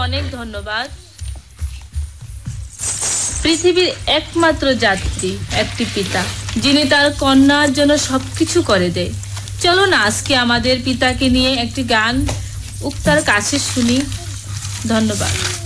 অনেক ধন্যবাদ। পৃথিবীর একমাত্র যাত্রী একটি পিতা, যিনি তার কন্যার জন্য সবকিছু করে দেয়। চলো না আজকে আমাদের পিতাকে নিয়ে একটি গান উক্তার কাছে শুনি। ধন্যবাদ।